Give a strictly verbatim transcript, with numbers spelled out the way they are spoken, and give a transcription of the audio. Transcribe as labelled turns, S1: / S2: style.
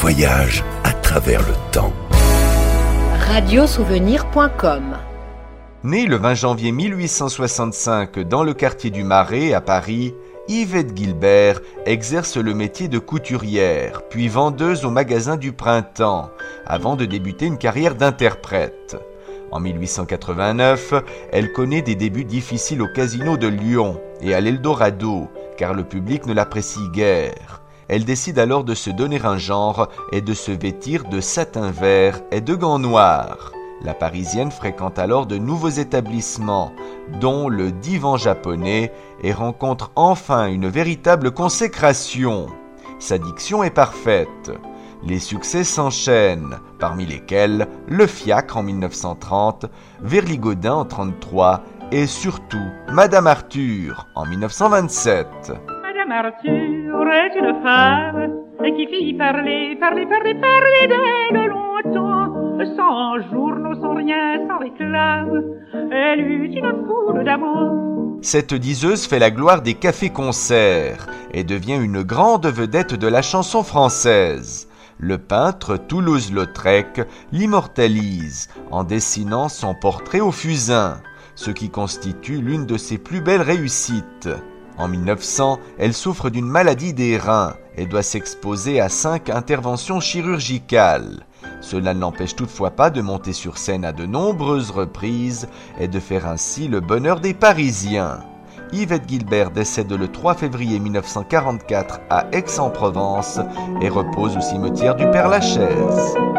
S1: voyage à travers le temps.
S2: radiosouvenir point com.
S3: Née le vingt janvier mille huit cent soixante-cinq dans le quartier du Marais à Paris, Yvette Guilbert exerce le métier de couturière, puis vendeuse au magasin du Printemps, avant de débuter une carrière d'interprète. En mille huit cent quatre-vingt-neuf, elle connaît des débuts difficiles au Casino de Lyon et à l'Eldorado, car le public ne l'apprécie guère. Elle décide alors de se donner un genre et de se vêtir de satin vert et de gants noirs. La Parisienne fréquente alors de nouveaux établissements, dont le Divan japonais, et rencontre enfin une véritable consécration. Sa diction est parfaite. Les succès s'enchaînent, parmi lesquels Le Fiacre en mille neuf cent trente, Verligodin en trente-trois et surtout Madame Arthur en mille neuf cent vingt-sept.
S4: Madame Arthur est une femme qui fit parler, parler, parler, parler d'elle longtemps, sans journaux, sans rien, sans réclame. Elle eut une foule d'amour.
S3: Cette diseuse fait la gloire des cafés-concerts et devient une grande vedette de la chanson française. Le peintre Toulouse-Lautrec l'immortalise en dessinant son portrait au fusain, ce qui constitue l'une de ses plus belles réussites. En mille neuf cents, elle souffre d'une maladie des reins et doit s'exposer à cinq interventions chirurgicales. Cela ne l'empêche toutefois pas de monter sur scène à de nombreuses reprises et de faire ainsi le bonheur des Parisiens. Yvette Guilbert décède le trois février mille neuf cent quarante-quatre à Aix-en-Provence et repose au cimetière du Père-Lachaise.